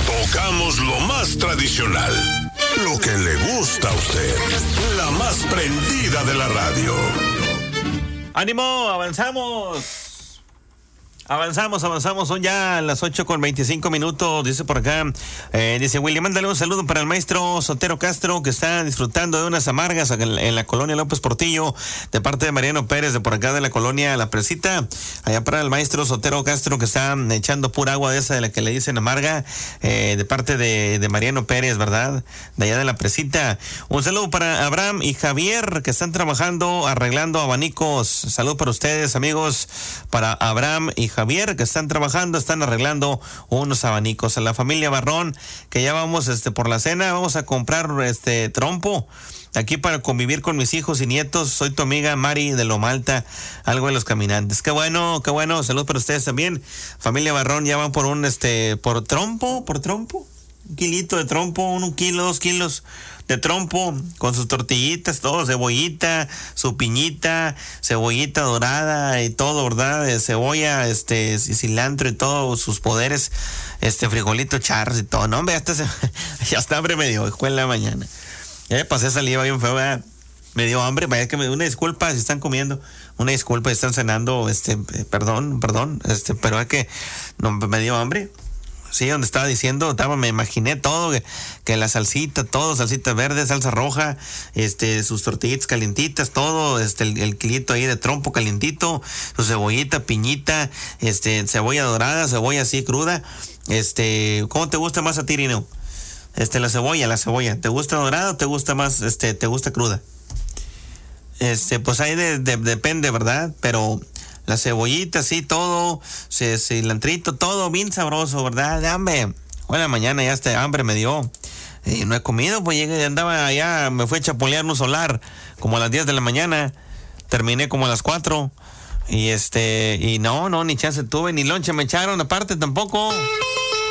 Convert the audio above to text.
Tocamos lo más tradicional, lo que le gusta a usted, la más prendida de la radio. ¡Ánimo! ¡Avanzamos! Avanzamos, son ya las 8:25, dice por acá, dice William, mándale un saludo para el maestro Sotero Castro, que está disfrutando de unas amargas en la colonia López Portillo, de parte de Mariano Pérez, de por acá de la colonia La Presita, allá para el maestro Sotero Castro, que está echando pura agua de esa de la que le dicen amarga, de parte de Mariano Pérez, ¿verdad? De allá de La Presita. Un saludo para Abraham y Javier, que están trabajando, arreglando abanicos. Salud para ustedes, amigos, para Abraham y Javier, que están trabajando, están arreglando unos abanicos. A la familia Barrón, que ya vamos por la cena, vamos a comprar trompo aquí para convivir con mis hijos y nietos. Soy tu amiga Mari de Loma Alta, algo de los caminantes. Qué bueno, salud para ustedes también. Familia Barrón, ya van por por trompo, un kilito de trompo, 1 kilo, 2 kilos de trompo, con sus tortillitas, todo, cebollita, su piñita, cebollita dorada y todo, ¿verdad? Cebolla, cilantro y todos sus poderes, frijolito charros y todo. No, hombre, ya hasta hambre me dio, hijo en la mañana. Pasé saliva bien feo, ¿verdad? Me dio hambre, vaya que me dio una disculpa si están comiendo, una disculpa si están cenando, perdón, pero es que no me dio hambre. Sí, donde estaba diciendo, me imaginé todo, que la salsita, todo, salsita verde, salsa roja, sus tortillitas calientitas, todo, el kilito ahí de trompo calientito, su cebollita, piñita, cebolla dorada, cebolla así cruda, ¿cómo te gusta más a ti, Rino? La cebolla, ¿te gusta dorada o te gusta más, te gusta cruda? Pues ahí depende, ¿verdad? Pero la cebollita, sí, todo, cilantrito, todo bien sabroso, ¿verdad? Hambre. Buena mañana, ya hambre me dio. Y no he comido, pues llegué, andaba allá, me fui a chapolear un solar, como a las 10 de la mañana. Terminé como a las 4. Y no, ni chance tuve, ni lonche me echaron, aparte tampoco.